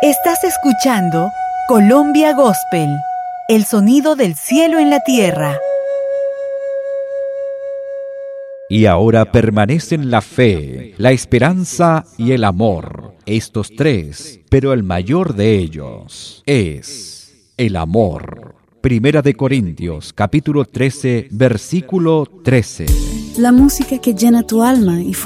Estás escuchando Colombia Gospel, el sonido del cielo en la tierra. Y ahora permanecen la fe, la esperanza y el amor, estos tres, pero el mayor de ellos es el amor. Primera de Corintios, capítulo 13, versículo 13. La música que llena tu alma y